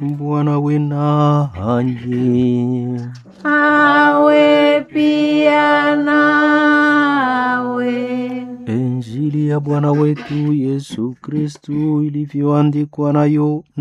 Bwana we nanyi. Awe pia nawe. Injili ya Bwana wetu Yesu Kristu ilivyoandikwa na